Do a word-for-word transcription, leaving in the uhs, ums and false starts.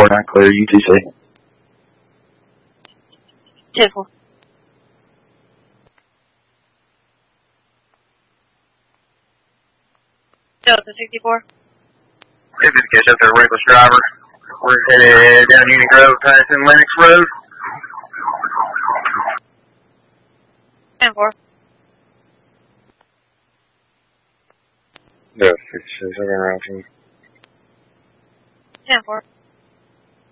four, not clear, U T C. ten four. Delta sixty-four. Hey, this catch up there, reckless driver. We're headed down Union Grove, passing Lennox Road. ten four. Yeah, six, six, seven, around. ten four.